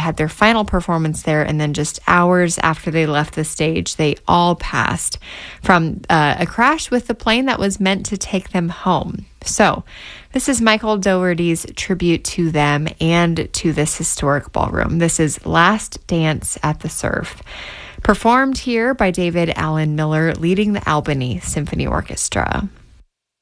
had their final performance there, and then just hours after they left the stage, they all passed from a crash with the plane that was meant to take them home. So this is Michael Dougherty's tribute to them and to this historic ballroom. This is Last Dance at the Surf, performed here by David Allen Miller, leading the Albany Symphony Orchestra.